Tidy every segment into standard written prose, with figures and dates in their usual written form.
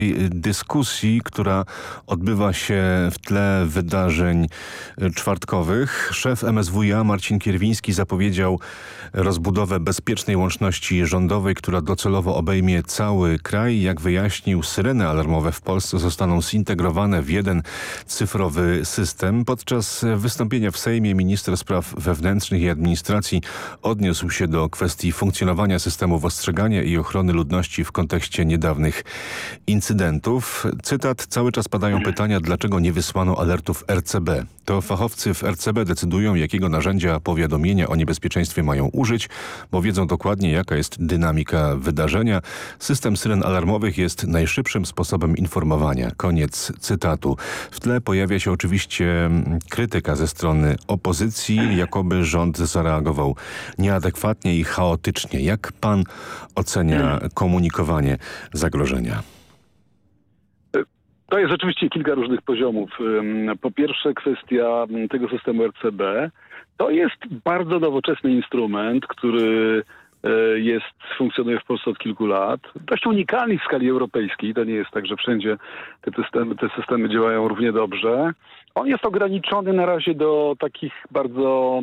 dyskusji, która odbywa się w tle wydarzeń czwartkowych. Szef MSWiA Marcin Kierwiński zapowiedział rozbudowę bezpiecznej łączności rządowej, która docelowo obejmie cały kraj. Jak wyjaśnił, syreny alarmowe w Polsce zostaną zintegrowane w jeden cyfrowy system. Podczas wystąpienia w Sejmie minister spraw wewnętrznych i administracji odniósł się do kwestii funkcjonowania systemów ostrzegania i ochrony ludności w kontekście niedawnych incydentów. Cytat: cały czas padają pytania, dlaczego nie wysłano alertów RCB. To fachowcy w RCB decydują, jakiego narzędzia powiadomienia o niebezpieczeństwie mają użyć, bo wiedzą dokładnie, jaka jest dynamika wydarzenia. System syren alarmowych jest najszybszym sposobem informowania. Koniec cytatu. W tle pojawia się oczywiście krytyka ze strony opozycji, jakoby rząd zareagował nieadekwatnie i chaotycznie. Jak pan ocenia komunikowanie zagrożenia? To jest oczywiście kilka różnych poziomów. Po pierwsze, kwestia tego systemu RCB. To jest bardzo nowoczesny instrument, który funkcjonuje w Polsce od kilku lat. Dość unikalny w skali europejskiej. To nie jest tak, że wszędzie te systemy działają równie dobrze. On jest ograniczony na razie do takich bardzo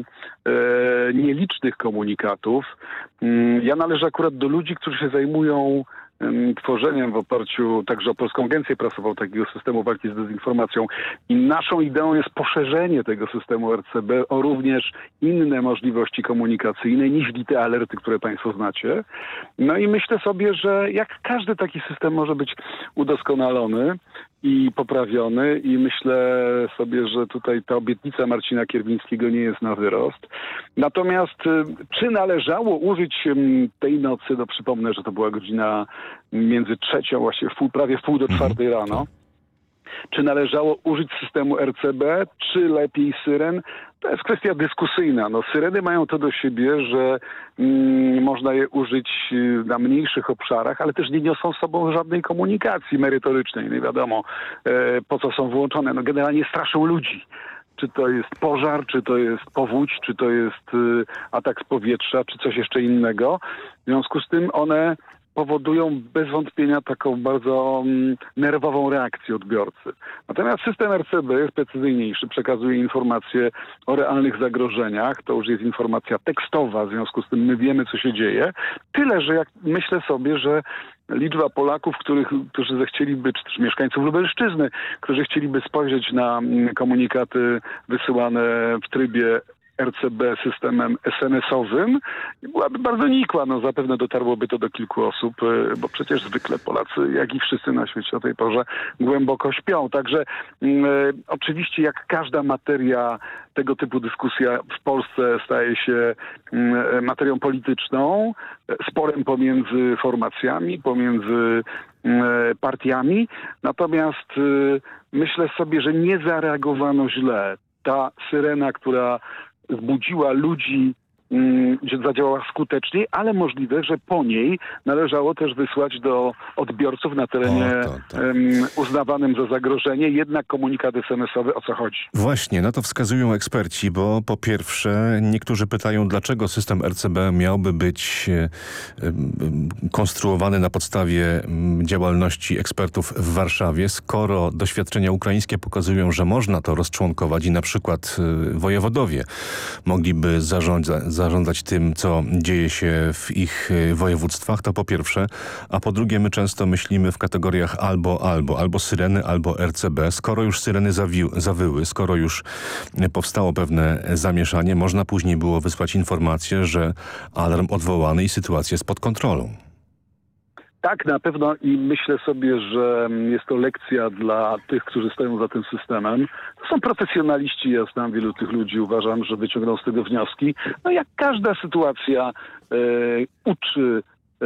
nielicznych komunikatów. Ja należę akurat do ludzi, którzy się zajmują tworzeniem w oparciu także o Polską Agencję Prasową takiego systemu walki z dezinformacją. I naszą ideą jest poszerzenie tego systemu RCB o również inne możliwości komunikacyjne niż te alerty, które państwo znacie. No i myślę sobie, że jak każdy taki system może być udoskonalony i poprawiony, i myślę sobie, że tutaj ta obietnica Marcina Kierwińskiego nie jest na wyrost. Natomiast czy należało użyć tej nocy, no przypomnę, że to była godzina między 3:00, właściwie prawie wpół do 4:00 rano. Czy należało użyć systemu RCB, czy lepiej syren? To jest kwestia dyskusyjna. No, syreny mają to do siebie, że można je użyć na mniejszych obszarach, ale też nie niosą z sobą żadnej komunikacji merytorycznej. Nie wiadomo, po co są włączone. No, generalnie straszą ludzi. Czy to jest pożar, czy to jest powódź, czy to jest atak z powietrza, czy coś jeszcze innego. W związku z tym one powodują bez wątpienia taką bardzo nerwową reakcję odbiorcy. Natomiast system RCB jest precyzyjniejszy, przekazuje informacje o realnych zagrożeniach. To już jest informacja tekstowa, w związku z tym my wiemy, co się dzieje. Tyle, że jak myślę sobie, że liczba Polaków, którzy zechcieliby, czy też mieszkańców Lubelszczyzny, którzy chcieliby spojrzeć na komunikaty wysyłane w trybie RCB systemem SMS-owym, byłaby bardzo nikła. No, zapewne dotarłoby to do kilku osób, bo przecież zwykle Polacy, jak i wszyscy na świecie o tej porze, głęboko śpią. Także oczywiście jak każda materia, tego typu dyskusja w Polsce staje się materią polityczną, sporem pomiędzy formacjami, pomiędzy partiami. Natomiast myślę sobie, że nie zareagowano źle. Ta syrena, która zbudziła ludzi, że zadziałała skutecznie, ale możliwe, że po niej należało też wysłać do odbiorców na terenie uznawanym za zagrożenie jednak komunikat SMS-owy, o co chodzi. Właśnie, na to wskazują eksperci, bo po pierwsze niektórzy pytają, dlaczego system RCB miałby być konstruowany na podstawie działalności ekspertów w Warszawie, skoro doświadczenia ukraińskie pokazują, że można to rozczłonkować i na przykład wojewodowie mogliby zarządzać tym, co dzieje się w ich województwach, to po pierwsze. A po drugie, my często myślimy w kategoriach albo syreny, albo RCB. Skoro już syreny zawyły, skoro już powstało pewne zamieszanie, można później było wysłać informację, że alarm odwołany i sytuacja jest pod kontrolą. Tak, na pewno i myślę sobie, że jest to lekcja dla tych, którzy stoją za tym systemem. To są profesjonaliści, ja znam wielu tych ludzi, uważam, że wyciągną z tego wnioski. No jak każda sytuacja uczy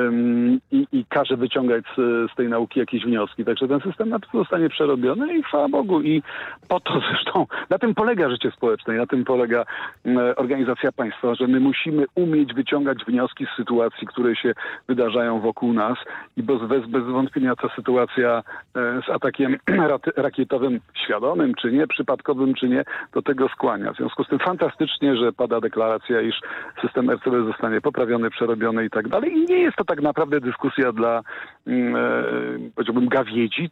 i każe wyciągać z tej nauki jakieś wnioski. Także ten system na pewno zostanie przerobiony i chwała Bogu. I po to zresztą, na tym polega życie społeczne, na tym polega organizacja państwa, że my musimy umieć wyciągać wnioski z sytuacji, które się wydarzają wokół nas i bez wątpienia ta sytuacja z atakiem rakietowym, świadomym czy nie, przypadkowym czy nie, do tego skłania. W związku z tym fantastycznie, że pada deklaracja, iż system RCB zostanie poprawiony, przerobiony i tak dalej. I nie jest to to tak naprawdę dyskusja dla, powiedziałbym, gawiedzi.